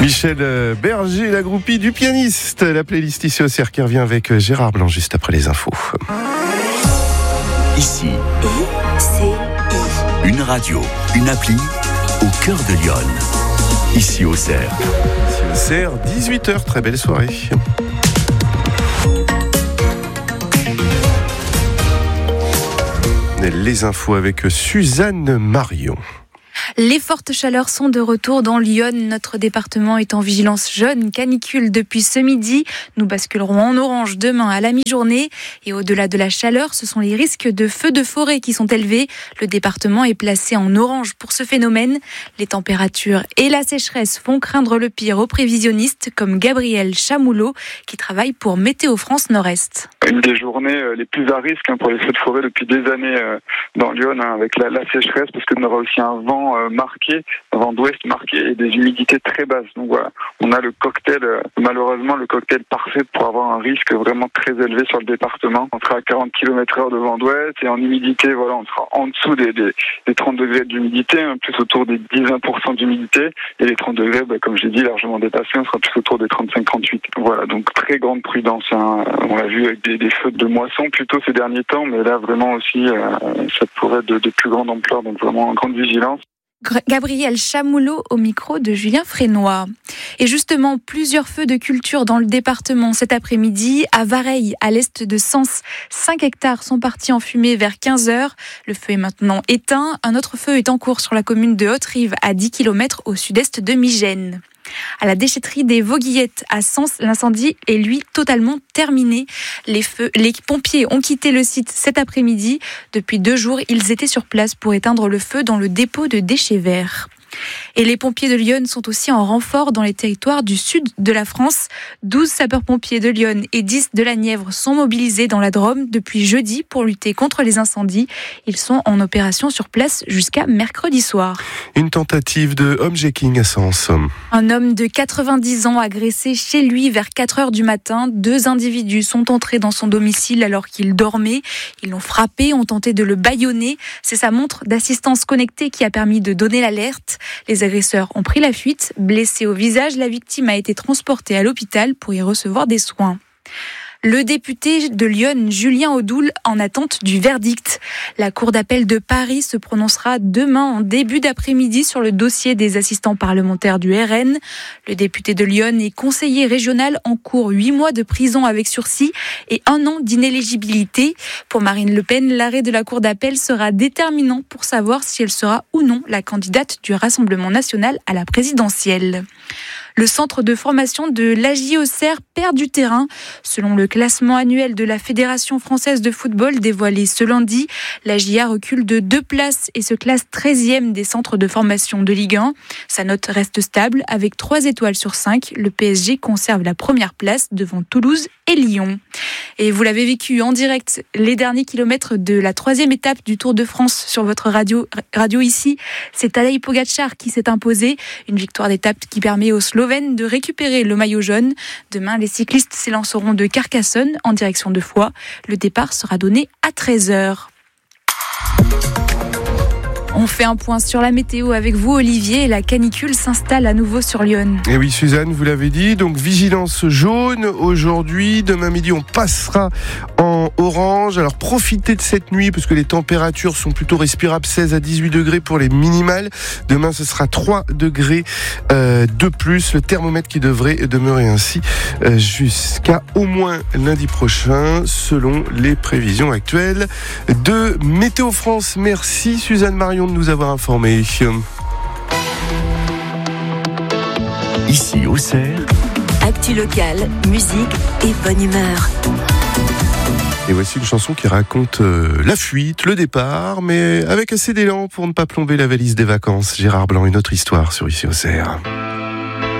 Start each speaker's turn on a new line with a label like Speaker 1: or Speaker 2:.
Speaker 1: Michel Berger, la groupie du pianiste. La playlist ici au CER qui revient avec Gérard Blanc juste après les infos.
Speaker 2: Ici, une radio, une appli au cœur de Lyon. Ici au CER.
Speaker 1: Ici au CER, 18h, très belle soirée. Les infos avec Suzanne Marion.
Speaker 3: Les fortes chaleurs sont de retour dans Lyon. Notre département est en vigilance jaune canicule depuis ce midi. Nous basculerons en orange demain à la mi-journée. Et au-delà de la chaleur, ce sont les risques de feux de forêt qui sont élevés. Le département est placé en orange pour ce phénomène. Les températures et la sécheresse font craindre le pire aux prévisionnistes comme Gabriel Chamoulot qui travaille pour Météo France Nord-Est.
Speaker 4: Une des journées les plus à risque pour les feux de forêt depuis des années dans Lyon avec la sécheresse parce qu'on aura aussi un vent marqué, un vent d'ouest marqué et des humidités très basses. Donc voilà, on a le cocktail, malheureusement le cocktail parfait pour avoir un risque vraiment très élevé sur le département. On sera à 40 km/h de vent d'ouest et en humidité, voilà, on sera en dessous des 30 degrés d'humidité, plus autour des 10-20% d'humidité et les 30 degrés, comme j'ai dit, largement dépassés, on sera plus autour des 35-38. Voilà, donc très grande prudence. On l'a vu avec des feux de moisson plutôt ces derniers temps, mais là vraiment aussi ça pourrait être de plus grande ampleur, donc vraiment en grande vigilance.
Speaker 3: Gabriel Chamoulot au micro de Julien Frénois. Et justement, plusieurs feux de culture dans le département cet après-midi. À Vareille, à l'est de Sens, 5 hectares sont partis en fumée vers 15h. Le feu est maintenant éteint. Un autre feu est en cours sur la commune de Haute-Rive, à 10 km au sud-est de Migène. À la déchetterie des Vauguillettes à Sens, l'incendie est lui totalement terminé. Les pompiers ont quitté le site cet après-midi. Depuis 2 jours, ils étaient sur place pour éteindre le feu dans le dépôt de déchets verts. Et les pompiers de Lyon sont aussi en renfort dans les territoires du sud de la France. 12 sapeurs-pompiers de Lyon et 10 de la Nièvre sont mobilisés dans la Drôme depuis jeudi pour lutter contre les incendies. Ils sont en opération sur place jusqu'à mercredi soir.
Speaker 1: Une tentative de homejacking à Sens.
Speaker 3: Un homme de 90 ans agressé chez lui vers 4h du matin. 2 individus sont entrés dans son domicile alors qu'il dormait. Ils l'ont frappé, ont tenté de le bâillonner. C'est sa montre d'assistance connectée qui a permis de donner l'alerte. Les agresseurs ont pris la fuite. Blessé au visage, la victime a été transportée à l'hôpital pour y recevoir des soins. Le député de Lyon, Julien Audoul, en attente du verdict. La Cour d'appel de Paris se prononcera demain en début d'après-midi sur le dossier des assistants parlementaires du RN. Le député de Lyon est conseiller régional en cours 8 mois de prison avec sursis et 1 an d'inéligibilité. Pour Marine Le Pen, l'arrêt de la Cour d'appel sera déterminant pour savoir si elle sera ou non la candidate du Rassemblement national à la présidentielle. Le centre de formation de l'AJ au CER perd du terrain. Selon le classement annuel de la Fédération française de football dévoilé ce lundi, l'AJA recule de 2 places et se classe 13e des centres de formation de Ligue 1. Sa note reste stable avec 3 étoiles sur 5. Le PSG conserve la première place devant Toulouse et Lyon. Et vous l'avez vécu en direct, les derniers kilomètres de la 3e étape du Tour de France sur votre radio ici. C'est Tadej Pogačar qui s'est imposé. Une victoire d'étape qui permet aux Slovènes de récupérer le maillot jaune. Demain, les cyclistes s'élanceront de Carcassonne en direction de Foix. Le départ sera donné à 13h. On fait un point sur la météo avec vous, Olivier, et la canicule s'installe à nouveau sur Lyon.
Speaker 1: Et oui, Suzanne, vous l'avez dit, donc vigilance jaune aujourd'hui. Demain midi, on passera en orange. Alors profitez de cette nuit parce que les températures sont plutôt respirables, 16 à 18 degrés pour les minimales. Demain, ce sera 3 degrés de plus. Le thermomètre qui devrait demeurer ainsi jusqu'à au moins lundi prochain, selon les prévisions actuelles de Météo France. Merci Suzanne Marion de nous avoir informés.
Speaker 2: Ici au CER.
Speaker 5: Actu locale, musique et bonne humeur.
Speaker 1: Et voici une chanson qui raconte la fuite, le départ, mais avec assez d'élan pour ne pas plomber la valise des vacances. Gérard Blanc, une autre histoire sur Ici au CER.